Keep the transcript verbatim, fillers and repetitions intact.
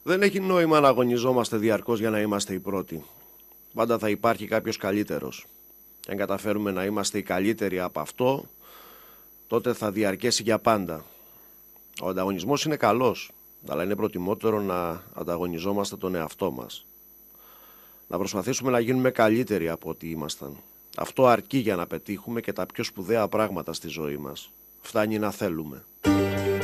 Δεν έχει νόημα να αγωνιζόμαστε διαρκώς για να είμαστε οι πρώτοι. Πάντα θα υπάρχει κάποιος καλύτερος. Και αν καταφέρουμε να είμαστε οι καλύτεροι από αυτό, τότε θα διαρκέσει για πάντα. Ο ανταγωνισμός είναι καλός, αλλά είναι προτιμότερο να ανταγωνιζόμαστε τον εαυτό μας. Να προσπαθήσουμε να γίνουμε καλύτεροι από ό,τι ήμασταν. Αυτό αρκεί για να πετύχουμε και τα πιο σπουδαία πράγματα στη ζωή μας. Φτάνει να θέλουμε.